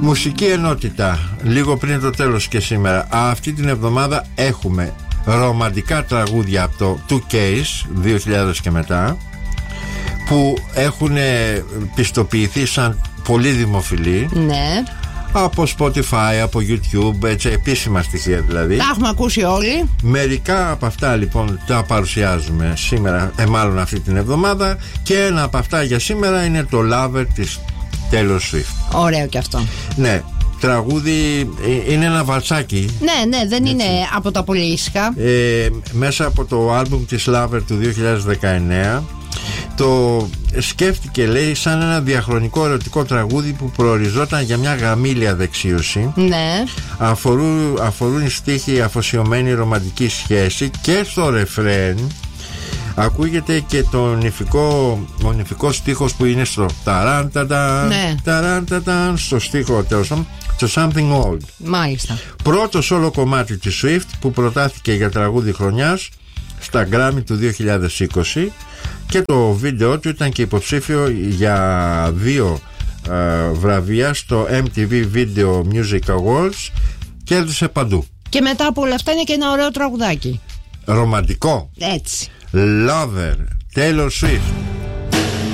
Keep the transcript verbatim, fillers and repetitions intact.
Μουσική ενότητα, λίγο πριν το τέλος και σήμερα. Αυτή την εβδομάδα έχουμε ρομαντικά τραγούδια από το two K's δύο χιλιάδες και μετά, που έχουν πιστοποιηθεί σαν πολύ δημοφιλή. Ναι. Από Spotify, από YouTube, έτσι, επίσημα στοιχεία δηλαδή. Τα έχουμε ακούσει όλοι. Μερικά από αυτά λοιπόν τα παρουσιάζουμε σήμερα, ε, μάλλον αυτή την εβδομάδα. Και ένα από αυτά για σήμερα είναι το Lover της Taylor Swift. Ωραίο και αυτό. Ναι, τραγούδι, είναι ένα βαλσάκι. Ναι, ναι, δεν έτσι είναι από τα πολύ ήσυχα. ε, Μέσα από το άλμπουμ της Lover του δύο χιλιάδες δεκαεννέα. Το σκέφτηκε, λέει, σαν ένα διαχρονικό ερωτικό τραγούδι που προοριζόταν για μια γαμήλια δεξίωση. Ναι. Αφορούν, αφορούν οι στίχοι αφοσιωμένη ρομαντική σχέση. Και στο ρεφρέν ακούγεται και το νηφικό, ο νηφικός στίχος που είναι στο ταράντατα, ναι, ταράντατα, στο στίχο τέλος, το Something Old. Μάλιστα. Πρώτο σόλο κομμάτι της Swift που προτάθηκε για τραγούδι χρονιάς στα Grammy του δύο χιλιάδες είκοσι. Και το βίντεο του ήταν και υποψήφιο για δύο ε, βραβεία στο εμ τι βι Video Music Awards. Κέρδισε παντού. Και μετά από όλα αυτά είναι και ένα ωραίο τραγουδάκι. Ρομαντικό. Έτσι. Lover, Taylor Swift.